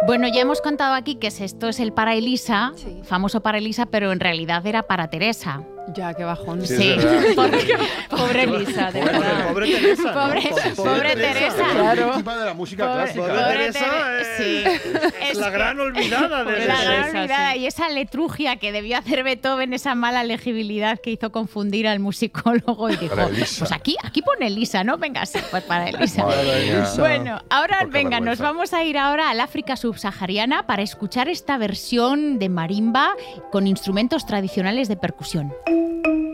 Bueno, ya hemos contado aquí que esto es el para Elisa, Sí. famoso para Elisa, pero en realidad era para Teresa. Ya, qué bajón. Sí, pobre Elisa, de verdad. Pobre Teresa. ¿no? Pobre Teresa. Claro. Víctima de la música clásica. Pobre Teresa sí. es la gran olvidada de La ese- gran Teresa, olvidada. sí. Y esa letrugia que debió hacer Beethoven, esa mala legibilidad que hizo confundir al musicólogo y dijo, Para Elisa. pues aquí pone Elisa, ¿no? Venga, sí, pues para Elisa. Madre mía. Bueno, ahora Poca venga, nos vergüenza. vamos a ir ahora al África subsahariana para escuchar esta versión de marimba con instrumentos tradicionales de percusión.